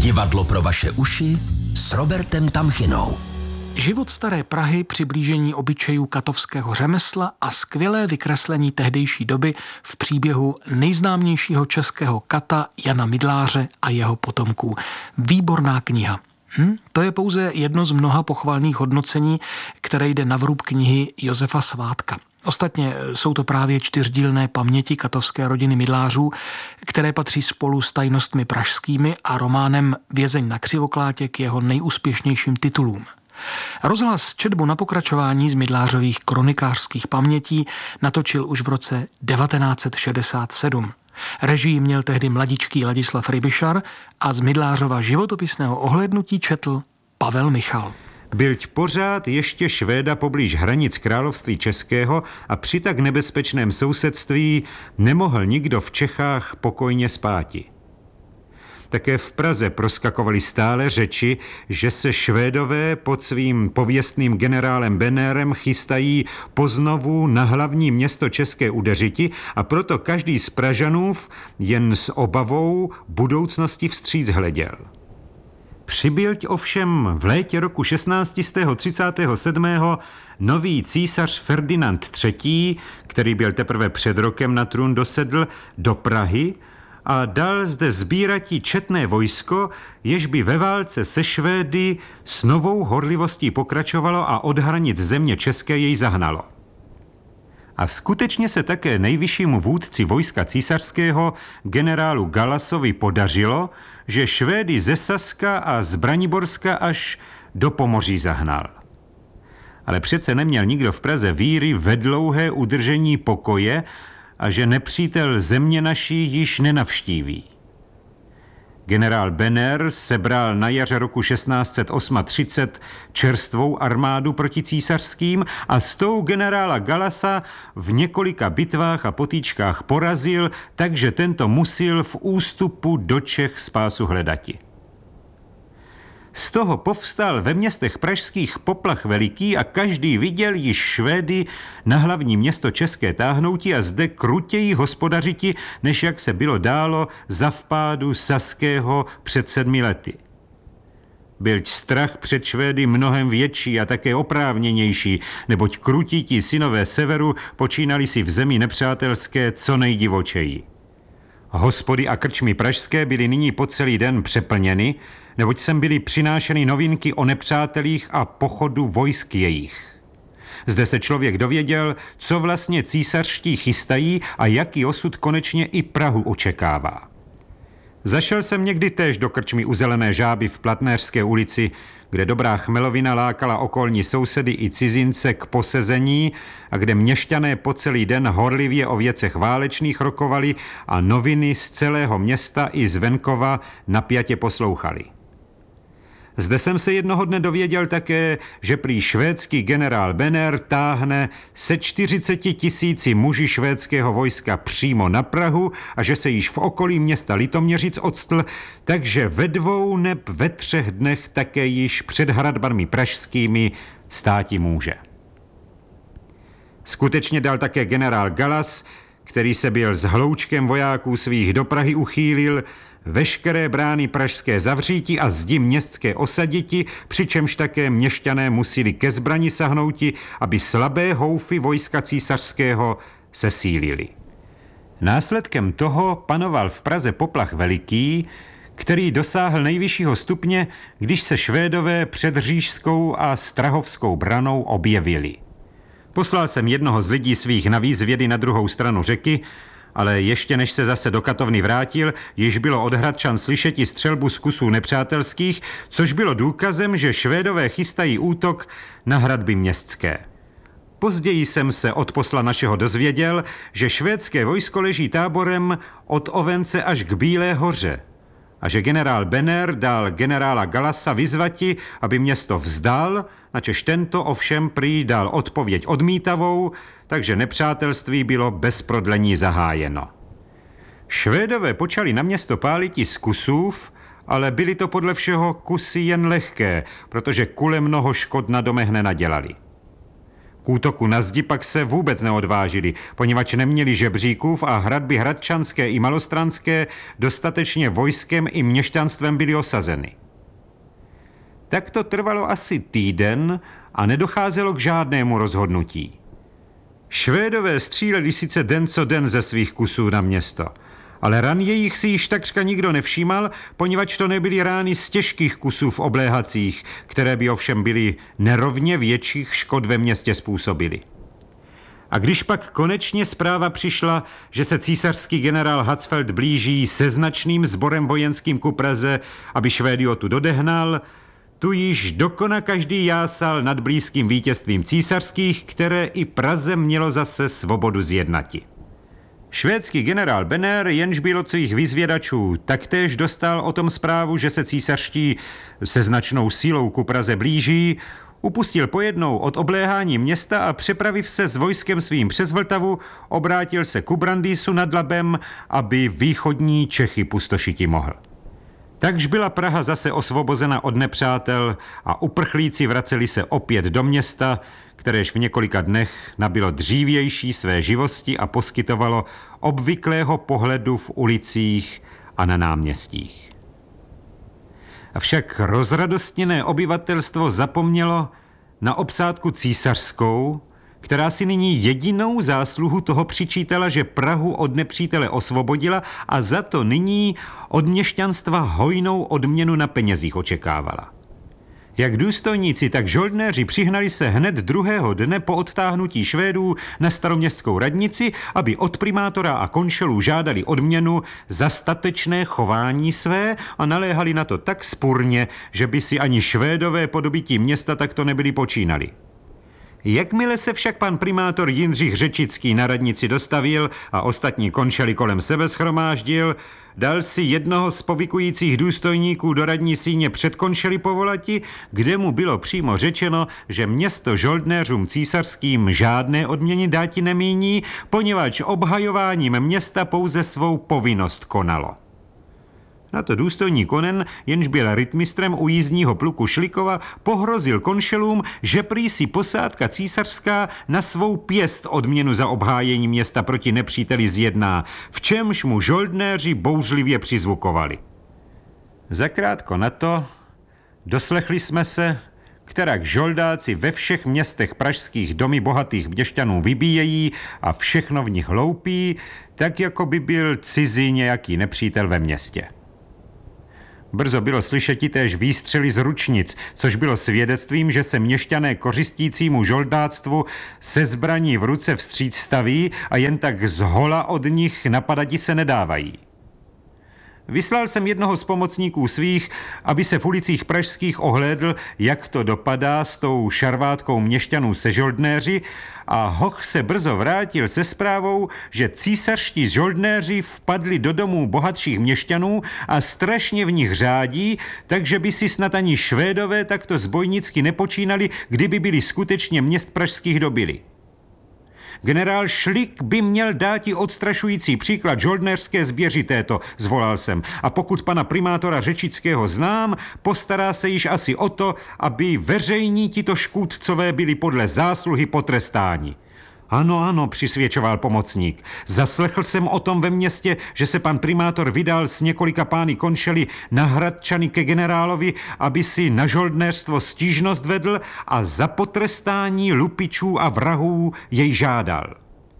Divadlo pro vaše uši s Robertem Tamchinou. Život staré Prahy, přiblížení obyčejů katovského řemesla a skvělé vykreslení tehdejší doby v příběhu nejznámějšího českého kata Jana Mydláře a jeho potomků. Výborná kniha. To je pouze jedno z mnoha pochvalných hodnocení, které jde na vrub knihy Josefa Svátka. Ostatně jsou to právě 4dílné paměti katovské rodiny Mydlářů, které patří spolu s Tajnostmi pražskými a románem Vězeň na Křivoklátě k jeho nejúspěšnějším titulům. Rozhlas četbu na pokračování z Mydlářových kronikářských pamětí natočil už v roce 1967. Režii měl tehdy mladičký Ladislav Rybišar a z Mydlářova životopisného ohlédnutí četl Pavel Michal. Byť pořád ještě Švéda poblíž hranic království českého a při tak nebezpečném sousedství nemohl nikdo v Čechách pokojně spáti. Také v Praze proskakovaly stále řeči, že se Švédové pod svým pověstným generálem Benérem chystají poznovu na hlavní město české udeřiti a proto každý z Pražanův jen s obavou budoucnosti vstříc hleděl. Přibyl ovšem v létě roku 1637. nový císař Ferdinand III., který byl teprve před rokem na trůn dosedl, do Prahy a dal zde sbíratí četné vojsko, jež by ve válce se Švédy s novou horlivostí pokračovalo a od hranic země české jej zahnalo. A skutečně se také nejvyššímu vůdci vojska císařského, generálu Galasovi, podařilo, že Švédy ze Saska a z Braniborska až do Pomoří zahnal. Ale přece neměl nikdo v Praze víry ve dlouhé udržení pokoje a že nepřítel země naší již nenavštíví. Generál Benner sebral na jaře roku 1638 čerstvou armádu proti císařským a s tou generála Galasa v několika bitvách a potýčkách porazil, takže tento musil v ústupu do Čech spásu hledati. Z toho povstal ve městech pražských poplach veliký a každý viděl již Švédy na hlavní město české táhnouti a zde krutěji hospodařiti, než jak se bylo dálo za vpádu Saského před 7 lety. Byť strach před Švédy mnohem větší a také oprávněnější, neboť krutí synové severu počínali si v zemi nepřátelské co nejdivočeji. Hospody a krčmy pražské byly nyní po celý den přeplněny, neboť sem byly přinášeny novinky o nepřátelích a pochodu vojsk jejich. Zde se člověk dověděl, co vlastně císařští chystají a jaký osud konečně i Prahu očekává. Zašel jsem někdy též do krčmy u Zelené Žáby v Platnéřské ulici, kde dobrá chmelovina lákala okolní sousedy i cizince k posezení a kde měšťané po celý den horlivě o věcech válečných rokovali a noviny z celého města i z venkova napjatě poslouchali. Zde jsem se jednoho dne dověděl také, že prý švédský generál Benner táhne se 40 000 muži švédského vojska přímo na Prahu a že se již v okolí města Litoměřic odstl, takže ve 2 neb ve 3 dnech také již před hradbami pražskými státi může. Skutečně dal také generál Galas, který se byl s hloučkem vojáků svých do Prahy uchýlil, veškeré brány pražské zavříti a zdi městské osaditi, přičemž také měšťané museli ke zbrani sahnouti, aby slabé houfy vojska císařského sesílili. Následkem toho panoval v Praze poplach veliký, který dosáhl nejvyššího stupně, když se Švédové před Říšskou a Strahovskou branou objevili. Poslal jsem jednoho z lidí svých na výzvědy na druhou stranu řeky, ale ještě než se zase do katovny vrátil, již bylo od Hradčan slyšeti střelbu z kusů nepřátelských, což bylo důkazem, že Švédové chystají útok na hradby městské. Později jsem se od posla našeho dozvěděl, že švédské vojsko leží táborem od Ovence až k Bílé hoře a že generál Benner dal generála Galasa vyzvati, aby město vzdal, načež tento ovšem prý dal odpověď odmítavou, takže nepřátelství bylo bez prodlení zahájeno. Švédové počali na město páliti z kusův, ale byly to podle všeho kusy jen lehké, protože kule mnoho škod na domech nenadělali. K útoku na zdi pak se vůbec neodvážili, poněvadž neměli Žebříkův a hradby hradčanské i malostranské dostatečně vojskem i měšťanstvem byly osazeny. Tak to trvalo asi týden a nedocházelo k žádnému rozhodnutí. Švédové stříleli sice den co den ze svých kusů na město, ale ran jejich si již takřka nikdo nevšímal, poněvadž to nebyly rány z těžkých kusů v obléhacích, které by ovšem byly nerovně větších škod ve městě způsobily. A když pak konečně zpráva přišla, že se císařský generál Hatzfeld blíží se značným sborem vojenským ku Praze, aby Švédy tu dodehnal, tu již dokona každý jásal nad blízkým vítězstvím císařských, které i Praze mělo zase svobodu zjednati. Švédský generál Benner, jenž byl od svých vyzvědačů, taktéž dostal o tom zprávu, že se císařští se značnou sílou ku Praze blíží, upustil pojednou od obléhání města a přepraviv se s vojskem svým přes Vltavu, obrátil se ku Brandýsu nad Labem, aby východní Čechy pustošiti mohl. Takž byla Praha zase osvobozena od nepřátel a uprchlíci vraceli se opět do města, kteréž v několika dnech nabylo dřívější své živosti a poskytovalo obvyklého pohledu v ulicích a na náměstích. Avšak rozradostněné obyvatelstvo zapomnělo na obsádku císařskou, která si nyní jedinou zásluhu toho přičítala, že Prahu od nepřítele osvobodila a za to nyní od měšťanstva hojnou odměnu na penězích očekávala. Jak důstojníci, tak žoldnéři přihnali se hned druhého dne po odtáhnutí Švédů na staroměstskou radnici, aby od primátora a konšelů žádali odměnu za statečné chování své a naléhali na to tak spurně, že by si ani Švédové po dobytí města takto nebyli počínali. Jakmile se však pan primátor Jindřich Řečický na radnici dostavil a ostatní konšely kolem sebe shromáždil, dal si jednoho z povykujících důstojníků do radní síně před konšely povolati, kde mu bylo přímo řečeno, že město žoldnéřům císařským žádné odměny dáti nemíní, poněvadž obhajováním města pouze svou povinnost konalo. Na to důstojník onen, jenž byl rytmistrem u jízdního pluku Šlikova, pohrozil konšelům, že prý si posádka císařská na svou pěst odměnu za obhájení města proti nepříteli zjedná, v čemž mu žoldnéři bouřlivě přizvukovali. Zakrátko na to doslechli jsme se, kterak žoldáci ve všech městech pražských domy bohatých měšťanů vybíjejí a všechno v nich loupí, tak jako by byl cizí nějaký nepřítel ve městě. Brzo bylo slyšeti též výstřely z ručnic, což bylo svědectvím, že se měšťané kořistícímu žoldáctvu se zbraní v ruce vstříc staví a jen tak zhola od nich napadati se nedávají. Vyslal jsem jednoho z pomocníků svých, aby se v ulicích pražských ohlédl, jak to dopadá s tou šarvátkou měšťanů se žoldnéři, a hoch se brzo vrátil se zprávou, že císařští žoldnéři vpadli do domů bohatších měšťanů a strašně v nich řádí, takže by si snad ani Švédové takto zbojnicky nepočínali, kdyby byli skutečně měst pražských dobili. Generál Šlik by měl dáti odstrašující příklad žoldnéřské zběři této, zvolal jsem. A pokud pana primátora Řečického znám, postará se již asi o to, aby veřejní tito škůdcové byli podle zásluhy potrestáni. Ano, přisvědčoval pomocník. Zaslechl jsem o tom ve městě, že se pan primátor vydal s několika pány konšely na Hradčany ke generálovi, aby si na žoldnéřstvo stížnost vedl a za potrestání lupičů a vrahů jej žádal.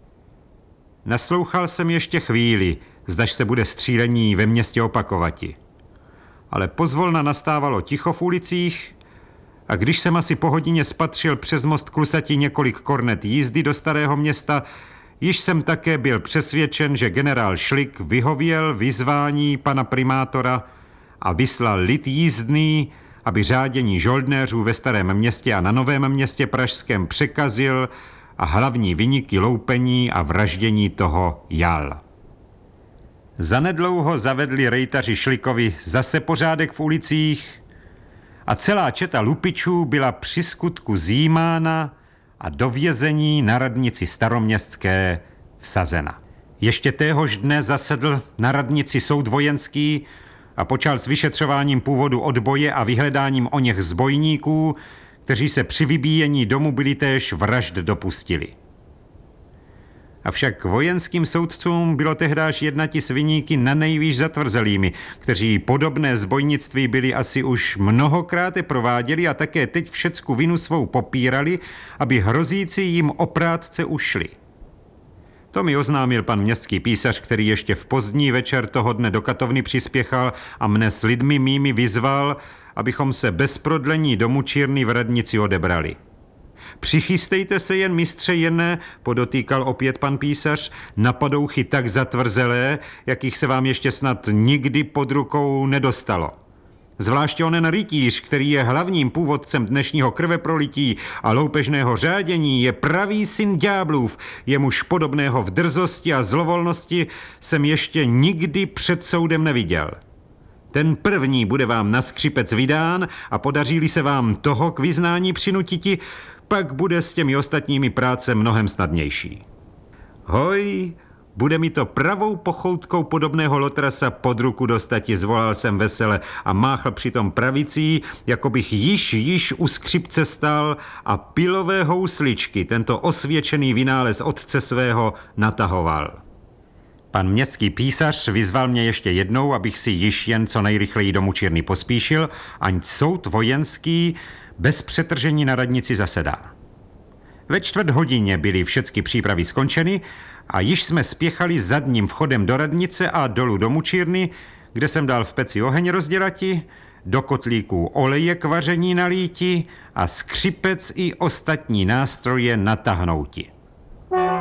Naslouchal jsem ještě chvíli, zdaž se bude střílení ve městě opakovati. Ale pozvolna nastávalo ticho v ulicích, a když jsem asi po hodině spatřil přes most Klusati několik kornet jízdy do Starého Města, již jsem také byl přesvědčen, že generál Šlik vyhověl vyzvání pana primátora a vyslal lid jízdný, aby řádění žoldnéřů ve Starém Městě a na Novém Městě pražském překazil a hlavní viníky loupení a vraždění toho jal. Zanedlouho zavedli rejtaři Šlikovi zase pořádek v ulicích a celá četa lupičů byla při skutku zjímána a do vězení na radnici staroměstské vsazena. Ještě téhož dne zasedl na radnici soud vojenský a počal s vyšetřováním původu odboje a vyhledáním oněch zbojníků, kteří se při vybíjení domu byli též vražd dopustili. Avšak vojenským soudcům bylo tehdáž jednati s viníky nanejvýš zatvrzelými, kteří podobné zbojnictví byli asi už mnohokrát prováděli a také teď všecku vinu svou popírali, aby hrozíci jim oprátce ušli. To mi oznámil pan městský písař, který ještě v pozdní večer toho dne do katovny přispěchal a mne s lidmi mými vyzval, abychom se bez prodlení do mučírny v radnici odebrali. Přichystejte se jen, mistře Jenne, podotýkal opět pan písař, napadouchy tak zatvrzelé, jakých se vám ještě snad nikdy pod rukou nedostalo. Zvláště onen rytíř, který je hlavním původcem dnešního krveprolití a loupežného řádění, je pravý syn ďáblův, jemuž podobného v drzosti a zlovolnosti jsem ještě nikdy před soudem neviděl. Ten první bude vám na skřipec vydán a podaří-li se vám toho k vyznání přinutiti, pak bude s těmi ostatními práce mnohem snadnější. Hoj, bude mi to pravou pochoutkou podobného lotrasa pod ruku dostati, zvolal jsem vesele a máchl přitom pravicí, jako bych již u skřipce stál a pilové housličky, tento osvědčený vynález otce svého, natahoval. Pan městský písař vyzval mě ještě jednou, abych si již jen co nejrychleji do mučírny pospíšil, ať soud vojenský bez přetržení na radnici zasedá. Ve 4:15 byly všechny přípravy skončeny a již jsme spěchali zadním vchodem do radnice a dolů do mučírny, kde jsem dal v peci oheň rozdělati, do kotlíků oleje k vaření nalíti a skřipec i ostatní nástroje natáhnouti.